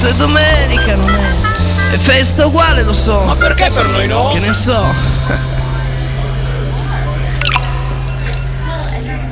se domenica non è festa uguale, lo so. Ma perché per noi no? Che ne so.